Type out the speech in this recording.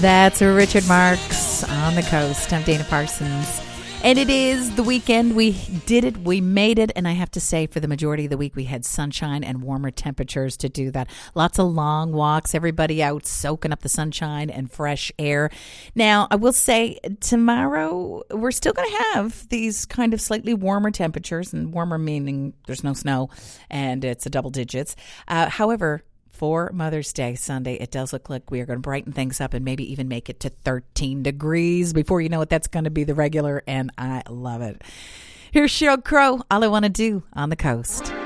That's Richard Marx on the coast. I'm Dana Parsons. And it is the weekend. We did it. We made it. And I have to say, for the majority of the week, we had sunshine and warmer temperatures to do that. Lots of long walks, everybody out soaking up the sunshine and fresh air. Now, I will say tomorrow, we're still going to have these kind of slightly warmer temperatures, and warmer meaning there's no snow and it's a double digits. However, for Mother's Day Sunday, it does look like we are going to brighten things up and maybe even make it to 13 degrees. Before you know it, that's going to be the regular, and I love it. Here's Sheryl Crow, All I Want to Do on the Coast.